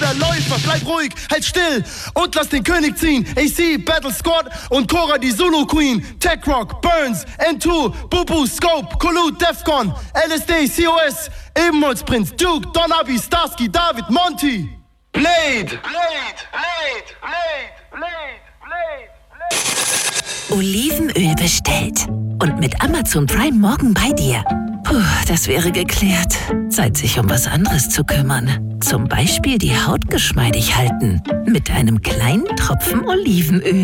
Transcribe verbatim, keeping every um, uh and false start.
der Läufer, bleib ruhig, halt still und lass den König ziehen. A C, Battle Squad und Cora die Zulu Queen. Tech Rock, Burns, N zwei, Bubu, Scope, Collude, Defcon, L S D, C O S, Ebenholzprinz, Duke, Don Abi, Starsky, David, Monty. Blade! Blade! Blade! Blade! Blade! Blade! Olivenöl bestellt. Und mit Amazon Prime morgen bei dir. Puh, das wäre geklärt. Zeit, sich um was anderes zu kümmern. Zum Beispiel die Haut geschmeidig halten. Mit einem kleinen Tropfen Olivenöl.